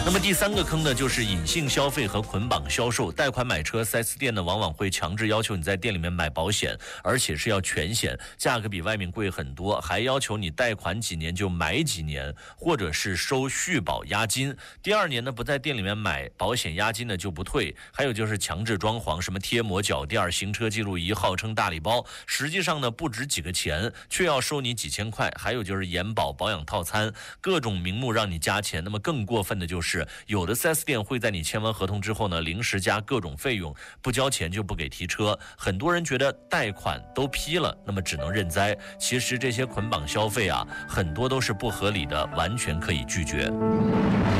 那么第3个坑呢，就是隐性消费和捆绑销售。贷款买车，4S店呢往往会强制要求你在店里面买保险，而且是要全险，价格比外面贵很多，还要求你贷款几年就买几年，或者是收续保押金。第2年呢不在店里面买保险，押金呢就不退。还有就是强制装潢，什么贴膜、脚垫、行车记录仪，号称大礼包，实际上呢不值几个钱，却要收你几千块。还有就是延保、保养套餐，各种名目让你加钱。那么更过分的就是有的 4S 店会在你签完合同之后呢，临时加各种费用，不交钱就不给提车。很多人觉得贷款都批了，那么只能认栽。其实这些捆绑消费啊，很多都是不合理的，完全可以拒绝。